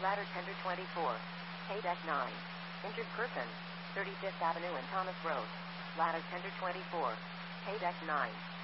Ladder tender 24. Haydeck 9. Injured person. 35th Avenue and Thomas Road. Ladder tender 24. Haydeck 9.